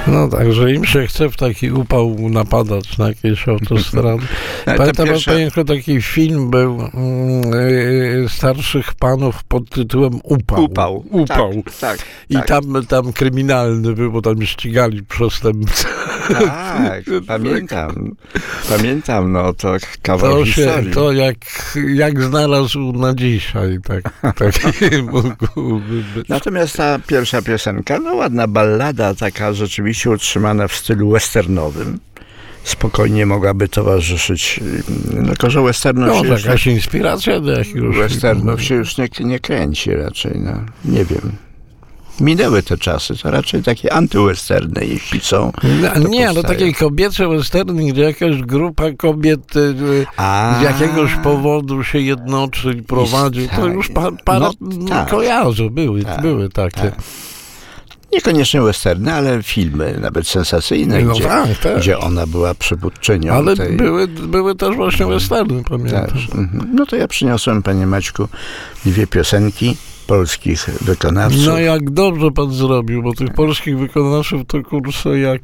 No tak, że im się chce w taki upał napadać na jakieś autostrady. Pamiętam, taki film był starszych panów pod tytułem Upał. Tak. I tam kryminalny był, bo tam ścigali przestępcy. Tak, pamiętam, no to kawał historii. To jak znalazł na dzisiaj, tak mógłby być. Natomiast ta pierwsza piosenka, no ładna ballada, taka rzeczywiście utrzymana w stylu westernowym. Spokojnie mogłaby towarzyszyć, tylko że westernów się jakaś inspiracja do jakiegoś westernów się już nie kręci raczej, no nie wiem. Minęły te czasy, to raczej takie antywesterny, jeśli są. Ale takie kobiece westerny, gdzie jakaś grupa kobiet z jakiegoś powodu się jednoczy i prowadzi, to już kojarzę, były takie. Tak. Niekoniecznie westerny, ale filmy, nawet sensacyjne, gdzie ona była przywódczynią. Ale były też właśnie westerny, pamiętam. No to ja przyniosłem, panie Maćku, 2 piosenki polskich wykonawców. No jak dobrze pan zrobił, bo tych polskich wykonawców to kurczę jak...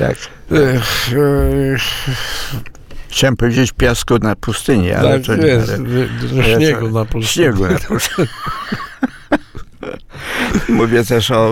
Chciałem powiedzieć piasku na pustyni, ale tak, to nie. Jest, śniegu na pustyni. Śniegu na pustyni. Mówię też o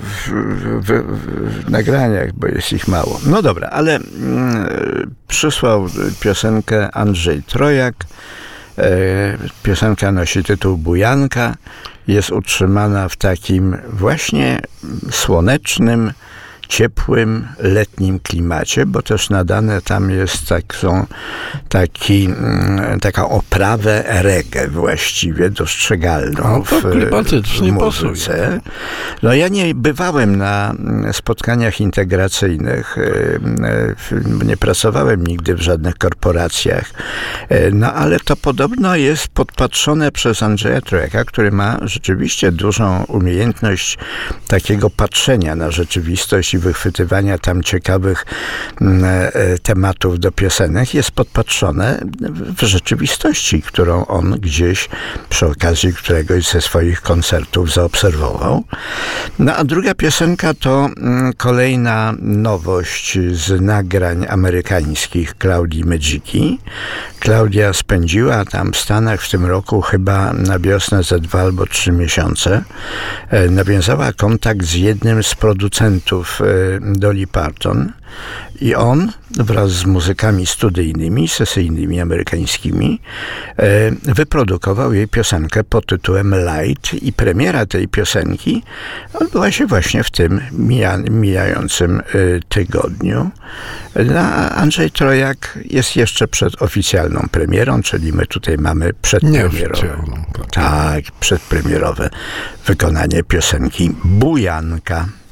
nagraniach, bo jest ich mało. No dobra, ale przysłał piosenkę Andrzej Trojak. Piosenka nosi tytuł Bujanka. Jest utrzymana w takim właśnie słonecznym, ciepłym, letnim klimacie, bo też nadane tam jest taką oprawę reggae właściwie dostrzegalną w muzyce. No ja nie bywałem na spotkaniach integracyjnych, nie pracowałem nigdy w żadnych korporacjach, no ale to podobno jest podpatrzone przez Andrzeja Trojaka, który ma rzeczywiście dużą umiejętność takiego patrzenia na rzeczywistość i wychwytywania tam ciekawych tematów do piosenek, jest podpatrzone w rzeczywistości, którą on gdzieś przy okazji któregoś ze swoich koncertów zaobserwował. No a druga piosenka to kolejna nowość z nagrań amerykańskich Klaudii Medziki. Klaudia spędziła tam w Stanach w tym roku chyba na wiosnę ze 2 albo 3 miesiące. Nawiązała kontakt z jednym z producentów Dolly Parton i on wraz z muzykami studyjnymi, sesyjnymi, amerykańskimi wyprodukował jej piosenkę pod tytułem Light i premiera tej piosenki odbyła się właśnie w tym mijającym tygodniu. Andrzej Trojak jest jeszcze przed oficjalną premierą, czyli my tutaj mamy przedpremierowe. Tak, przedpremierowe wykonanie piosenki Bujanka.